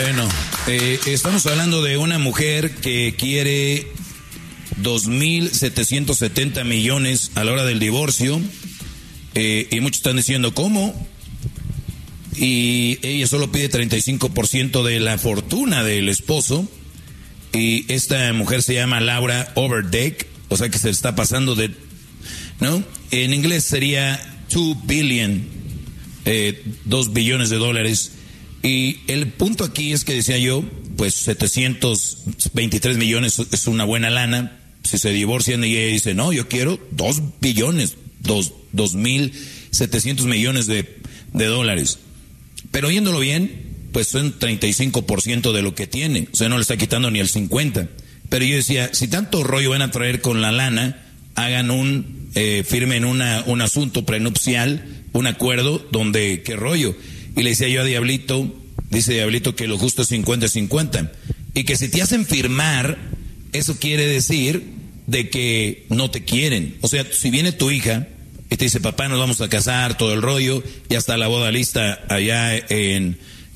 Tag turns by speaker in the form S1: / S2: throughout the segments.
S1: Bueno, estamos hablando de una mujer que quiere 2.770 millones a la hora del divorcio. Y muchos están diciendo, ¿cómo? Y ella solo pide 35% de la fortuna del esposo. Y esta mujer se llama Laura Overdeck, o sea que se está pasando de, ¿no? En inglés sería 2 billion, 2 billones de dólares. Y el punto aquí es que decía yo, pues 723 millones es una buena lana. Si se divorcian y ella dice, no, yo quiero 2 billones, 2.700 millones de dólares. Pero oyéndolo bien, pues son 35% de lo que tiene. O sea, no le está quitando ni el 50%. Pero yo decía, si tanto rollo van a traer con la lana, hagan firmen un asunto prenupcial, un acuerdo donde, ¿qué rollo? Y le decía yo a Diablito, dice Diablito que lo justo es 50-50. Y que si te hacen firmar, eso quiere decir de que no te quieren. O sea, si viene tu hija y te dice, papá, nos vamos a casar, todo el rollo, ya está la boda lista allá en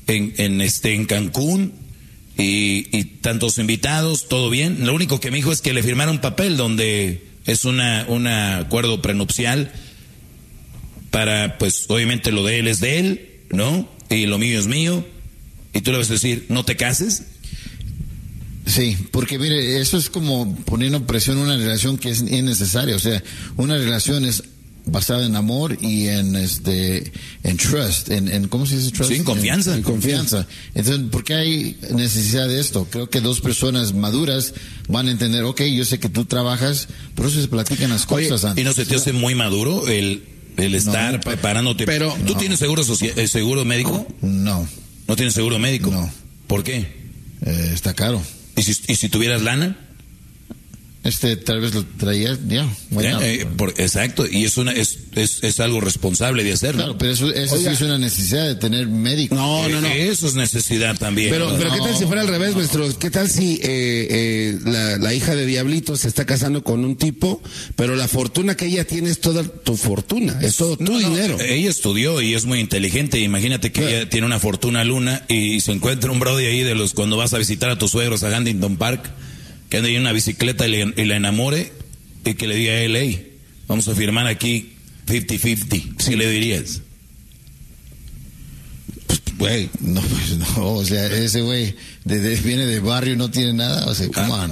S1: Cancún, y tantos invitados, todo bien. Lo único que me dijo es que le firmaron un papel donde es un acuerdo prenupcial para, pues, obviamente lo de él es de él, ¿no? Y lo mío es mío. Y tú le vas a decir, ¿no te cases?
S2: Sí, porque mire, eso es como poniendo presión en una relación que es innecesaria. O sea, una relación es basada en amor y en trust, en ¿cómo se dice trust?
S1: Sí, en confianza.
S2: En confianza. Entonces, ¿por qué hay necesidad de esto? Creo que dos personas maduras van a entender, okay, yo sé que tú trabajas, por eso se platican las cosas antes.
S1: ¿Y no se te hace muy maduro el estar preparándote? Pero, ¿tú tienes seguro médico?
S2: No.
S1: ¿No tienes seguro médico?
S2: No.
S1: ¿Por qué?
S2: Está caro.
S1: ¿Y si tuvieras lana?
S2: Tal vez lo traía, ya.
S1: Exacto, y es algo responsable de hacerlo.
S2: Claro, pero eso sí es una necesidad de tener médico.
S1: No. Eso es necesidad también.
S3: Pero ¿qué tal si fuera al revés, maestro? ¿Qué tal si la hija de Diablito se está casando con un tipo, pero la fortuna que ella tiene es toda tu fortuna, es todo tu dinero?
S1: Ella estudió y es muy inteligente. Imagínate que ella tiene una fortuna luna y se encuentra un brody ahí de los cuando vas a visitar a tus suegros a Huntington Park, que ande en una bicicleta y la enamore y que le diga a él, hey, vamos a firmar aquí 50-50. ¿Sí le dirías?
S2: Pues, güey, no, o sea, ese güey viene de barrio y no tiene nada, o sea, come on.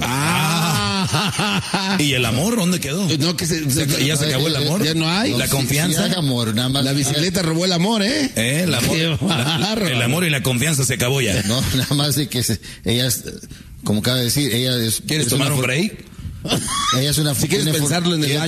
S1: ¿Y el amor dónde quedó?
S3: No,
S1: ya se acabó el amor.
S3: Ya no hay.
S1: La confianza.
S2: Sí, amor, nada más.
S3: La bicicleta robó el amor,
S1: El amor. El amor y la confianza se acabó ya.
S2: No, nada más de que ellas, como acaba de decir, ella es.
S1: ¿Quieres tomar un break?
S2: Ella es una.
S3: Si quieres pensarlo en el baño.